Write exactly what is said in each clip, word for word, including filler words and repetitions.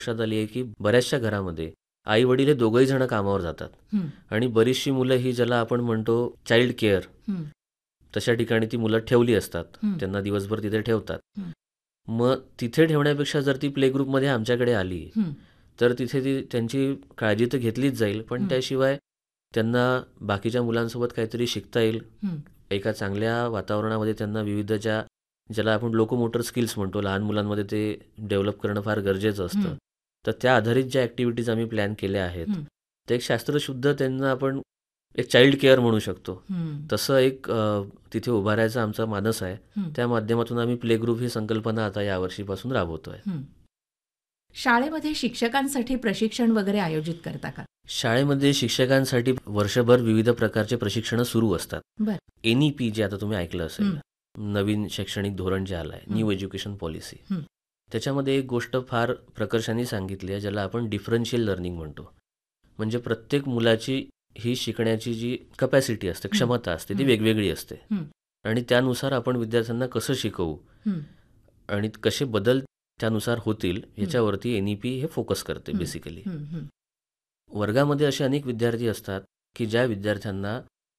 लक्षात आली आहे की बऱ्याचशा घरामध्ये आई वडील हे दोघंही जण कामावर जातात हं, आणि बरीचशी मुलं ही ज्याला आपण म्हणतो चाइल्ड केअर हं, तशा ठिकाणी ती मुलं ठेवली असतात, हं, त्यांना दिवसभर तिथे ठेवतात. हं, मग तिथे ठेवण्यापेक्षा जर ती प्ले ग्रुपमध्ये आमच्याकडे आली हं, तर तिथे ती त्यांची काळजी तर घेतलीच जाईल, पण हं, त्याशिवाय त्यांना बाकीच्या मुलांसोबत काहीतरी शिकता येईल. हं, एका चांगल्या वातावरणामध्ये त्यांना विविध ज्या ज्याला आपण लोकोमोटर स्किल्स म्हणतो, लहान मुलांमध्ये ते डेव्हलप करणं फार गरजेचं असतं. हं, तर त्या आधारित ज्या ॲक्टिव्हिटीज आम्ही प्लॅन केल्या आहेत, हं, ते एक शास्त्रशुद्ध त्यांना आपण एक चाइल्ड केअर म्हणू शकतो. हं, तसं एक अ, तिथे उभारायचा आमचा मानस आहे. हं, त्या माध्यमातून आम्ही प्ले ग्रुप ही संकल्पना आता यावर्षीपासून राबवतोय. हं. शाळेमध्ये शिक्षकांसाठी प्रशिक्षण वगैरे आयोजित करता का? शाळेमध्ये शिक्षकांसाठी वर्षभर विविध प्रकारचे प्रशिक्षणं सुरू असतात. बर. एन ई पी जे आता तुम्ही ऐकलं असेल, हं, नवीन शैक्षणिक धोरण जे आलं आहे, हं, न्यू एज्युकेशन पॉलिसी, हं, त्याच्यामध्ये एक गोष्ट फार प्रकर्षाने सांगितली आहे, ज्याला आपण डिफरन्शियल लर्निंग म्हणतो. म्हणजे प्रत्येक मुलाची ही शिकण्याची जी कपॅसिटी असते, हं, क्षमता असते, ती हं, वेगवेगळी असते हं, आणि त्यानुसार आपण विद्यार्थ्यांना कसं शिकवू हं, आणि कसे बदल त्यानुसार होतील हं, याच्यावरती एन ई पी हे फोकस करते हं, बेसिकली. हं, हं, वर्गामध्ये असे अनेक विद्यार्थी असतात की ज्या विद्यार्थ्यांना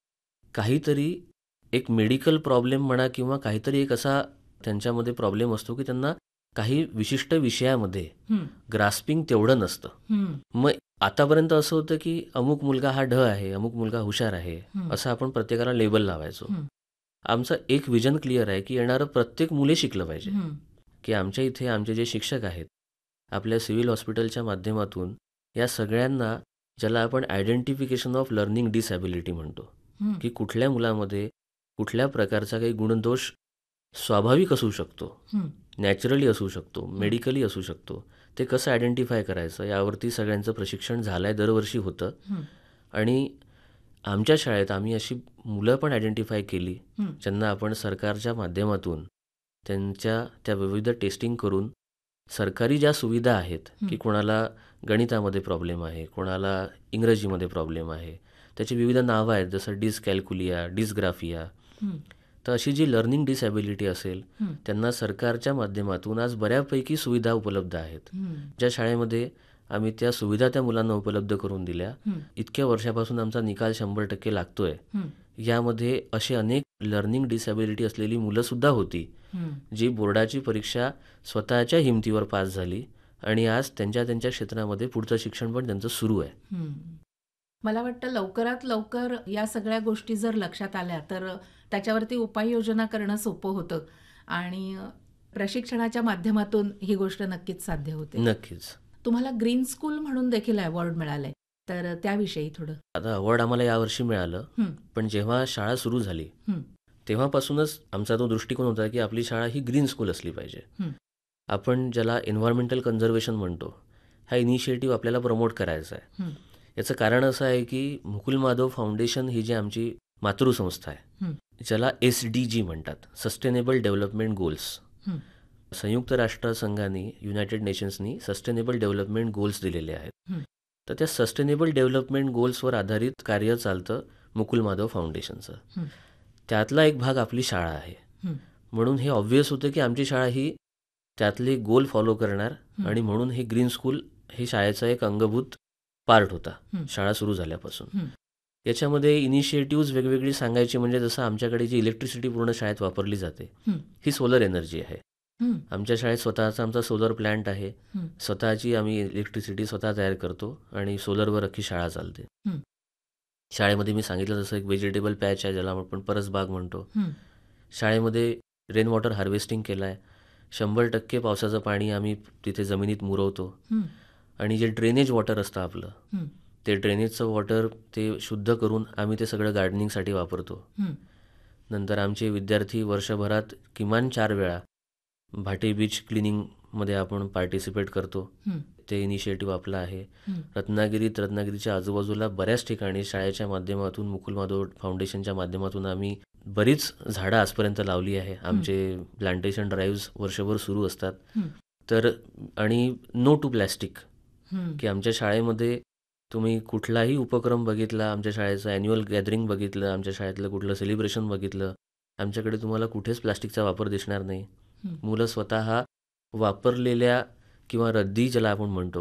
काहीतरी एक मेडिकल प्रॉब्लेम म्हणा किंवा काहीतरी एक असा त्यांच्यामध्ये प्रॉब्लेम असतो की त्यांना काही विशिष्ट विषयामध्ये हं, ग्रास्पिंग तेवढं नसतं. हं, मग आतापर्यंत असं होतं की अमुक मुलगा हा ढ आहे, अमुक मुलगा हुशार आहे, हं, असं आपण प्रत्येकाला लेबल लावायचो. हं, आमचं एक विजन क्लिअर आहे की येणारं प्रत्येक मुले शिकलं पाहिजे. हं, की आमच्या इथे आमचे जे शिक्षक आहेत, आपल्या सिव्हिल हॉस्पिटलच्या माध्यमातून या सगळ्यांना ज्याला आपण आयडेंटिफिकेशन ऑफ लर्निंग डिसॅबिलिटी म्हणतो, हं, की कुठल्या मुलामध्ये कुठल्या प्रकारचा काही गुणदोष स्वाभाविक असू शकतो, हं, नॅचरली असू शकतो, हं, मेडिकली असू शकतो, ते कसं आयडेंटिफाय करायचं यावरती सगळ्यांचं प्रशिक्षण झालं आहे, दरवर्षी होतं. हं, आणि आमच्या शाळेत आम्ही अशी मुलं पण आयडेंटिफाय केली, हं, ज्यांना आपण सरकारच्या माध्यमातून त्यांच्या त्या विविध टेस्टिंग करून सरकारी ज्या सुविधा आहेत हं, की कोणाला गणितामध्ये प्रॉब्लेम आहे, कोणाला इंग्रजीमध्ये प्रॉब्लेम आहे, त्याची विविध नावं आहेत, जसं डिसकॅल्क्युलिया, डिसग्राफिया. हं, तर अशी जी लर्निंग डिसॅबिलिटी असेल हं, त्यांना सरकारच्या माध्यमातून आज बऱ्यापैकी सुविधा उपलब्ध आहेत. हं, ज्या शाळेमध्ये आम्ही त्या सुविधा त्या मुलांना उपलब्ध करून दिल्या, हं, इतक्या वर्षापासून आमचा निकाल शंभर टक्के लागतोय. हं, यामध्ये अशी अनेक लर्निंग डिसॅबिलिटी असलेली मुलंसुद्धा होती, हं. जी बोर्डाची परीक्षा स्वतःच्या हिमतीवर पास झाली आणि आज त्यांच्या त्यांच्या क्षेत्रामध्ये पुढचं शिक्षण पण त्यांचं सुरू आहे. हं. मला वाटतं लवकरात लवकर या सगळ्या गोष्टी जर लक्षात आल्या तर त्याच्यावरती उपाययोजना करणं सोपं होतं आणि प्रशिक्षणाच्या माध्यमातून ही गोष्ट नक्कीच साध्य होते. नक्कीच. तुम्हाला ग्रीन स्कूल म्हणून देखील अवॉर्ड मिळालंय, तर त्याविषयी थोडं. आता अवॉर्ड आम्हाला यावर्षी मिळालं, हं, पण जेव्हा शाळा सुरू झाली हं, तेव्हापासूनच आमचा तो दृष्टिकोन होता की आपली शाळा ही ग्रीन स्कूल असली पाहिजे. हं, आपण ज्याला एन्व्हायरमेंटल कन्झर्वेशन म्हणतो, हा इनिशिएटिव्ह आपल्याला प्रमोट करायचा आहे. हं, याचं कारण असं आहे की मुकुल माधव फाउंडेशन ही जी आमची मातृसंस्था आहे, हं, ज्याला एस डी जी म्हणतात, सस्टेनेबल डेव्हलपमेंट गोल्स. हं, संयुक्त राष्ट्रसंघाने, युनायटेड नेशन्सनी सस्टेनेबल डेव्हलपमेंट गोल्स दिलेले आहेत. हं, तर त्या सस्टेनेबल डेव्हलपमेंट गोल्सवर आधारित कार्य चालतं मुकुल माधव फाउंडेशनचं. हं, त्यातला एक भाग आपली शाळा आहे. हं, म्हणून हे ऑब्व्हियस होतं की आमची शाळा ही त्यातले गोल फॉलो करणार हं, आणि म्हणून हे ग्रीन स्कूल हे शाळेचा एक अंगभूत पार्ट होता हं, शाळा सुरू झाल्यापासून. हं, याच्यामध्ये इनिशिएटिव्ज वेगवेगळी सांगायची म्हणजे जसं आमच्याकडे जी इलेक्ट्रिसिटी पूर्ण शाळेत वापरली जाते हं, ही सोलर एनर्जी आहे. हं, आमच्या शाळेत स्वतःचा आमचा सोलर प्लॅन्ट आहे. हं, स्वतःची आम्ही इलेक्ट्रिसिटी स्वतः तयार करतो आणि सोलरवर अख्खी शाळा चालते. हं, शाळेमध्ये मी सांगितलं तसं एक व्हेजिटेबल पॅच आहे, ज्याला आपण परसबाग म्हणतो. हं, शाळेमध्ये रेन वॉटर हार्वेस्टिंग केलं आहे. शंभर टक्के पावसाचं पाणी आम्ही तिथे जमिनीत मुरवतो हं, आणि जे ड्रेनेज वॉटर असतं आपलं, हं, ते ड्रेनेजचं वॉटर ते शुद्ध करून आम्ही ते सगळं गार्डनिंगसाठी वापरतो. हं, नंतर आमचे विद्यार्थी वर्षभरात किमान चार वेळा भाटे बीच क्लिनिंगमध्ये आपण पार्टिसिपेट करतो. हं, ते इनिशिएटिव्ह आपलं आहे. हं, रत्नागिरीत रत्नागिरीच्या आजूबाजूला बऱ्याच ठिकाणी शाळेच्या माध्यमातून, मुकुल माधव फाउंडेशनच्या माध्यमातून आम्ही बरीच झाडं आजपर्यंत लावली आहे. आमचे प्लांटेशन ड्राईव्स वर्षभर सुरू असतात. हं, तर आणि नो टू प्लॅस्टिक, हं, की आमच्या शाळेमध्ये तुम्ही कुठलाही उपक्रम बघितला, आमच्या शाळेचं ॲन्युअल गॅदरिंग बघितलं, आमच्या शाळेतलं कुठलं सेलिब्रेशन बघितलं, आमच्याकडे तुम्हाला कुठेच प्लास्टिकचा वापर दिसणार नाही. हं. मुलं स्वतः वापरलेल्या किंवा रद्दी ज्याला आपण म्हणतो